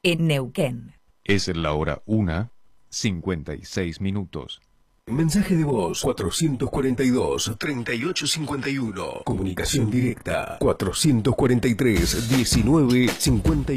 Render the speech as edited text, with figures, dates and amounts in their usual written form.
en Neuquén. Es la hora 1:56. Mensaje de voz 442-3851. Comunicación directa 443-1951.